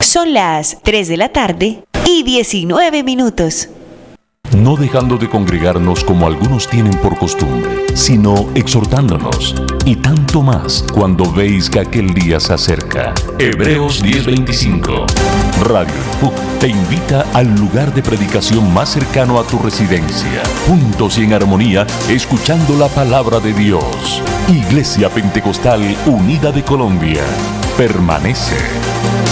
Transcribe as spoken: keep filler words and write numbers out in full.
Son las tres de la tarde y diecinueve minutos. No dejando de congregarnos como algunos tienen por costumbre, sino exhortándonos, y tanto más cuando veis que aquel día se acerca. Hebreos diez veinticinco. Radio El Puc te invita al lugar de predicación más cercano a tu residencia. Juntos y en armonía, escuchando la palabra de Dios. Iglesia Pentecostal Unida de Colombia. Permanece.